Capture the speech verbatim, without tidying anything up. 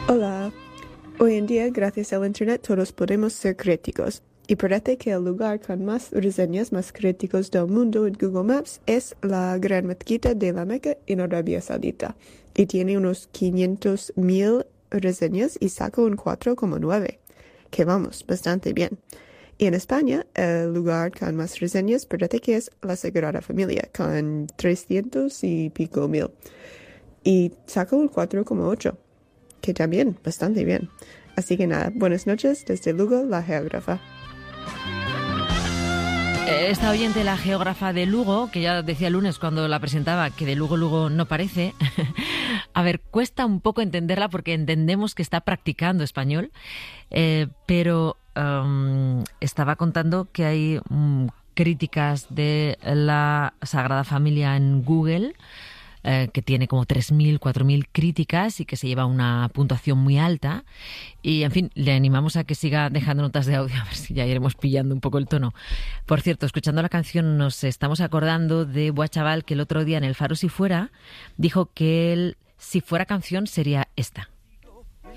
Hola. Hoy en día, gracias al Internet, todos podemos ser críticos. Y parece que el lugar con más reseñas más críticos del mundo en Google Maps es la Gran Mezquita de la Meca en Arabia Saudita. Y tiene unos quinientos mil reseñas y saca un cuatro coma nueve. Que vamos, bastante bien. Y en España, el lugar con más reseñas parece que es la Sagrada Familia, con trescientos y pico mil. Y saca un cuatro coma ocho. Que también, bastante bien. Así que nada, buenas noches, desde Lugo, la geógrafa. Esta oyente, la geógrafa de Lugo, que ya decía el lunes cuando la presentaba, que de Lugo, Lugo no parece. A ver, cuesta un poco entenderla porque entendemos que está practicando español, eh, pero um, estaba contando que hay um, críticas de la Sagrada Familia en Google, Eh, que tiene como tres mil, cuatro mil críticas y que se lleva una puntuación muy alta. Y, en fin, le animamos a que siga dejando notas de audio, a ver si ya iremos pillando un poco el tono. Por cierto, escuchando la canción nos estamos acordando de Buah Chaval, que el otro día en el Faro Si Fuera dijo que él, si fuera canción, sería esta.